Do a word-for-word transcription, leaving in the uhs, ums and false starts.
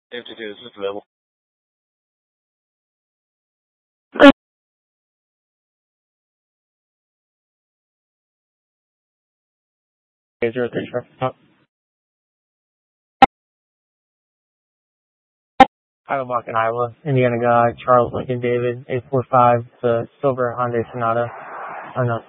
fifty-two, is this available? Zero three sure. Iowa Buck in Iowa, Indiana guy, Charles Lincoln David, eight four five, the silver Hyundai Sonata, or no,